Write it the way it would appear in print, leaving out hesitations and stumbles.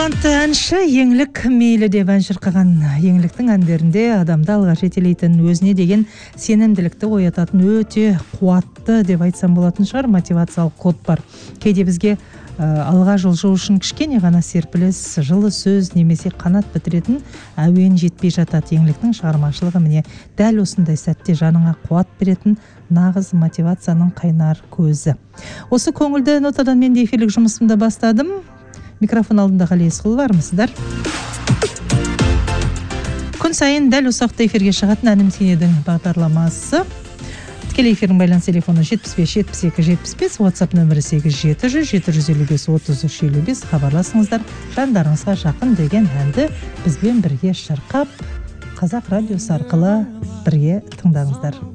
Әнші еңлік мейлі деп ән шырқаған. Еңліктің әндерінде адамды алға жетелейтін, өзіне деген сенімділікті оятатын өте қуатты деп айтсам болатын шығар мотивациялық код бар. Кейде бізге алға жылжу үшін кішкене ғана серпіліс, жылы сөз немесе қанат бітіретін әуен жетпей жатады. Еңліктің шығармашылығы міне дәл осындай сәтте жаныңа қуат беретін нағыз мотивацияның қайнар көзі. Осы көңілді нотадан мен де эфирлік жұмысымды бастадым. Микрофон алдында Ғали Есқұлова, армысыздар. Күн сайын дәл ұсақты эфирге шығатын әнім сен едің бағдарламасы. Тікелей эфирдің байланыс телефоны 75-72-75, WhatsApp нөмірі 8-700-755-33-55. Хабарласыңыздар, жандарыңызға жақын деген әнді бізбен бірге шырқап, Қазақ радиосы арқылы бірге тыңдаңыздар.